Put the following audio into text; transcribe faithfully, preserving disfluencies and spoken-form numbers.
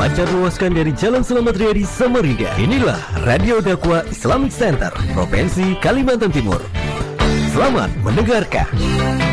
Terpancar luaskan dari Jalan Selamat Riyadi Samarinda. Inilah Radio Dakwah Islamic Center, Provinsi Kalimantan Timur. Selamat mendengarkan.